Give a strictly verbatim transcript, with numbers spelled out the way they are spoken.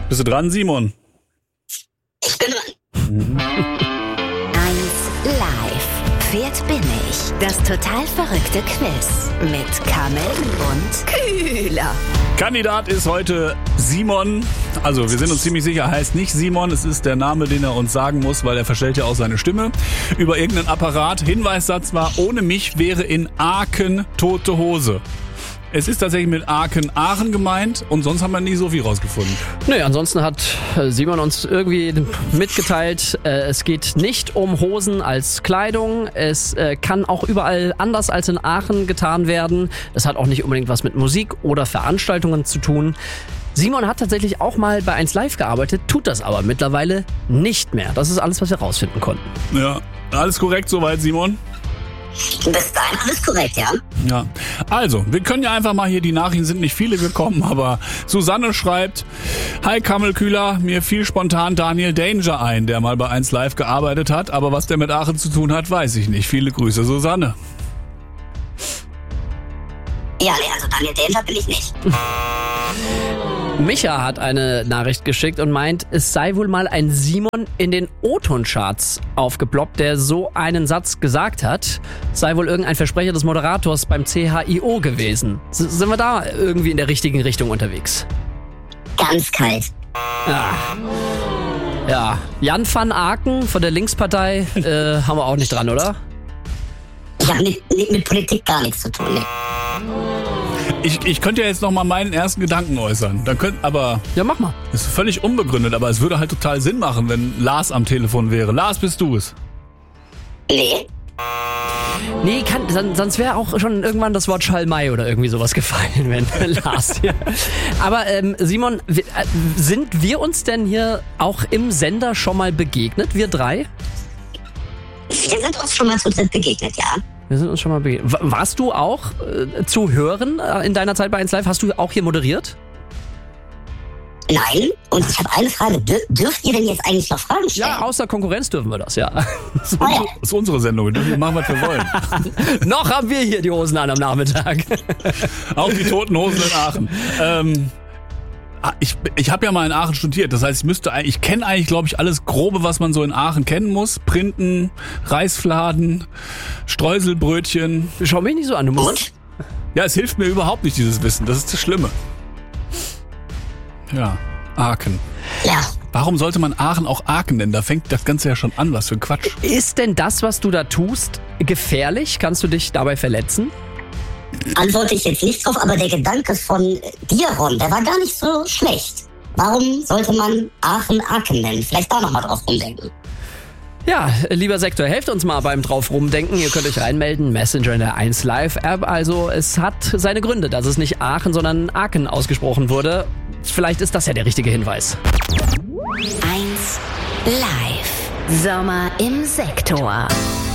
Bist du dran, Simon? Ich bin dran. eins live. Pferd bin ich. Das total verrückte Quiz mit Kamel und Kühler. Kandidat ist heute Simon. Also wir sind uns ziemlich sicher, er heißt nicht Simon. Es ist der Name, den er uns sagen muss, weil er verstellt ja auch seine Stimme über irgendeinen Apparat. Hinweissatz war, ohne mich wäre in Aachen tote Hose. Es ist tatsächlich mit Aachen Aachen gemeint und sonst haben wir nie so viel rausgefunden. Nö, ansonsten hat Simon uns irgendwie mitgeteilt, äh, es geht nicht um Hosen als Kleidung. Es äh, kann auch überall anders als in Aachen getan werden. Es hat auch nicht unbedingt was mit Musik oder Veranstaltungen zu tun. Simon hat tatsächlich auch mal bei eins live gearbeitet, tut das aber mittlerweile nicht mehr. Das ist alles, was wir rausfinden konnten. Ja, alles korrekt soweit, Simon? Bis dahin alles korrekt, ja? Ja, also, wir können ja einfach mal hier, die Nachrichten sind nicht viele gekommen, aber Susanne schreibt, hi Kammelkühler, mir fiel spontan Daniel Danger ein, der mal bei eins live gearbeitet hat, aber was der mit Aachen zu tun hat, weiß ich nicht. Viele Grüße, Susanne. Ja, nee, also Daniel Danger bin ich nicht. Micha hat eine Nachricht geschickt und meint, es sei wohl mal ein Simon in den O-Ton-Charts aufgeploppt, der so einen Satz gesagt hat. Es sei wohl irgendein Versprecher des Moderators beim C H I O gewesen. S- sind wir da irgendwie in der richtigen Richtung unterwegs? Ganz kalt. Ja. Ja. Jan van Aken von der Linkspartei äh, haben wir auch nicht dran, oder? Ich habe mit, mit, mit Politik gar nichts zu tun, ne? Ich, ich könnte ja jetzt noch mal meinen ersten Gedanken äußern. Dann könnt, aber Ja, mach mal. ist völlig unbegründet, aber es würde halt total Sinn machen, wenn Lars am Telefon wäre. Lars, bist du es? Nee. Nee, kann, son- sonst wäre auch schon irgendwann das Wort Schalmei oder irgendwie sowas gefallen, wenn Lars hier. Aber ähm, Simon, w- äh, sind wir uns denn hier auch im Sender schon mal begegnet, wir drei? Wir sind uns schon mal zu dritt begegnet, ja? Wir sind uns schon mal begegnet. W- Warst du auch äh, zu hören äh, in deiner Zeit bei eins live? Hast du auch hier moderiert? Nein. Und ich habe eine Frage. Dür- dürft ihr denn jetzt eigentlich noch Fragen stellen? Ja, außer Konkurrenz dürfen wir das, ja. Ah, ja. Das ist unsere Sendung. Wir dürfen machen, was wir wollen. Noch haben wir hier die Hosen an am Nachmittag. Auch die toten Hosen in Aachen. Ähm, ich ich habe ja mal in Aachen studiert. Das heißt, ich müsste eigentlich, ich kenne eigentlich, glaube ich, alles Grobe, was man so in Aachen kennen muss. Printen, Reisfladen, Streuselbrötchen. Schau mich nicht so an, du musst... Und? Ja, es hilft mir überhaupt nicht, dieses Wissen. Das ist das Schlimme. Ja, Aachen. Ja. Warum sollte man Aachen auch Aachen nennen? Da fängt das Ganze ja schon an. Was für ein Quatsch. Ist denn das, was du da tust, gefährlich? Kannst du dich dabei verletzen? Antworte ich jetzt nicht drauf, aber der Gedanke von dir, Ron, der war gar nicht so schlecht. Warum sollte man Aachen Aachen nennen? Vielleicht da nochmal drauf rumdenken. Ja, lieber Sektor, helft uns mal beim drauf rumdenken. Ihr könnt euch reinmelden, Messenger in der eins live App. Also es hat seine Gründe, dass es nicht Aachen, sondern Aachen ausgesprochen wurde. Vielleicht ist das ja der richtige Hinweis. eins live. Sommer im Sektor.